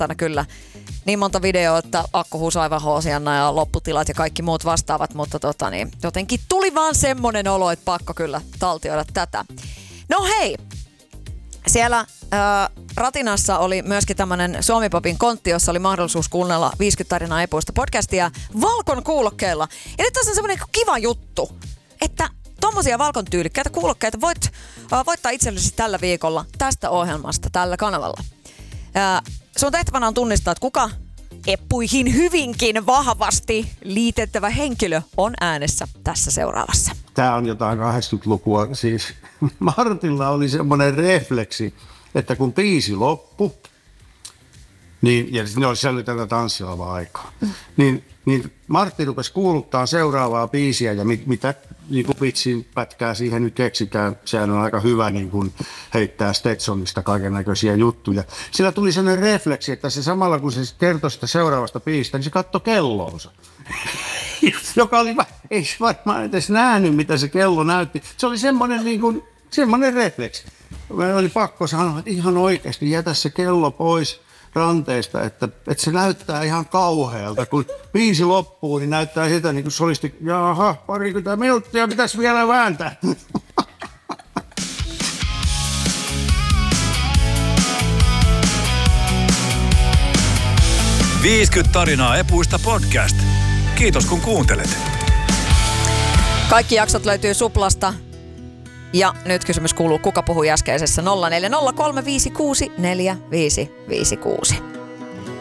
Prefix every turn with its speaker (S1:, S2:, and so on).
S1: perjantaina kyllä niin monta videoa, että akku huusi aivan hoosianna ja lopputilat ja kaikki muut vastaavat, mutta jotenkin tuli vaan semmonen olo, että pakko kyllä taltioida tätä. No hei, siellä Ratinassa oli myöskin tämmönen Suomi-popin kontti, jossa oli mahdollisuus kuunnella 50 tarinaa epuista podcastia Valkon kuulokkeilla. Ja nyt tässä on semmonen kiva juttu, että tommosia Valkon tyylikkäitä kuulokkeita voit voittaa itsellesi tällä viikolla tästä ohjelmasta tällä kanavalla. Sun tehtävänä on tunnistaa, että kuka eppuihin hyvinkin vahvasti liitettävä henkilö on äänessä tässä seuraavassa.
S2: Tämä on jotain 80-lukua. Siis Martilla oli semmoinen refleksi, että kun biisi loppui, niin, ja ne oli säilytänyt tanssilavaa aikaa, niin Martti rupesi kuuluttaa seuraavaa biisiä ja mitä niin kuin vitsin pätkää siihen nyt keksitään. Sehän on aika hyvä niin kuin heittää Stetsonista kaikennäköisiä juttuja. Sillä tuli sellainen refleksi, että se samalla kun se kertoi sitä seuraavasta biisistä, niin se katsoi kelloonsa. Joka oli, ei se varmaan edes nähnyt, mitä se kello näytti. Se oli semmoinen, niin kuin, semmoinen refleksi. Meillä oli pakko sanoa, että ihan oikeasti jätä se kello pois ranteista, että se näyttää ihan kauhealta. Kun biisi loppuu, niin näyttää sitä niin kuin solisti, jaha, 20 minuuttia pitäisi vielä vääntää.
S3: – 50 tarinaa epuista podcast. Kiitos kun kuuntelet.
S1: Kaikki jaksot löytyy Suplasta. Ja nyt kysymys kuuluu, kuka puhui äskeisessä 0403564556.